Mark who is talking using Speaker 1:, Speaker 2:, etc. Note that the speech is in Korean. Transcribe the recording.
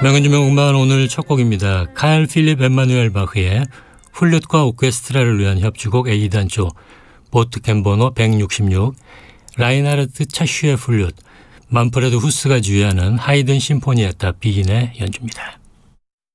Speaker 1: 명연주명 음반 오늘 첫 곡입니다. 카일 필립 엠마누엘 바흐의 훌룻과 오케스트라를 위한 협주곡 A단조 보트캠 번호 166, 라인하르트 차슈의 훌룻, 만프레드 후스가 주의하는 하이든 심포니에타 비긴의 연주입니다.